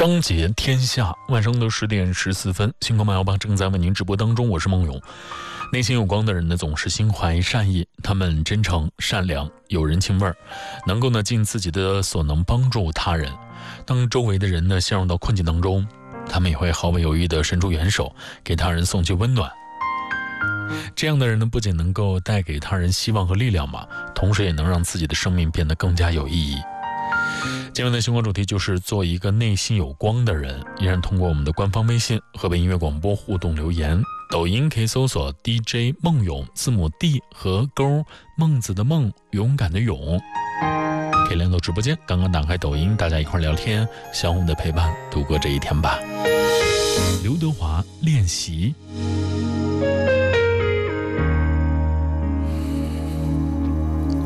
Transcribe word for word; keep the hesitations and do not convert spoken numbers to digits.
张杰天下，晚上的十点十四分，星空漫游吧正在为您直播当中，我是梦勇。内心有光的人呢，总是心怀善意，他们真诚善良，有人情味儿，能够呢尽自己的所能帮助他人。当周围的人呢陷入到困境当中，他们也会毫不犹豫地伸出援手，给他人送去温暖。这样的人呢，不仅能够带给他人希望和力量嘛，同时也能让自己的生命变得更加有意义。今晚的星光主题就是做一个内心有光的人，依然通过我们的官方微信河北音乐广播互动留言，抖音可以搜索 D J 梦勇，字母 D 和勾，孟子的孟，勇敢的勇，可以来到直播间，刚刚打开抖音，大家一块聊天，相互的陪伴，度过这一天吧。刘德华练习。